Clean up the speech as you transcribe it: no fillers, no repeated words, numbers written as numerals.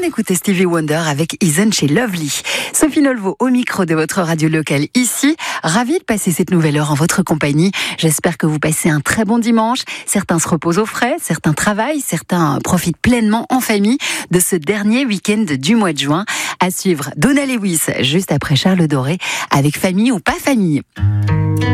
d'écouter Stevie Wonder avec Isn't She Lovely. Sophie Nolvo au micro de votre radio locale ici. Ravie de passer cette nouvelle heure en votre compagnie. J'espère que vous passez un très bon dimanche. Certains se reposent au frais, certains travaillent, certains profitent pleinement en famille de ce dernier week-end du mois de juin. À suivre Donna Lewis juste après Charles Doré avec Famille ou pas famille.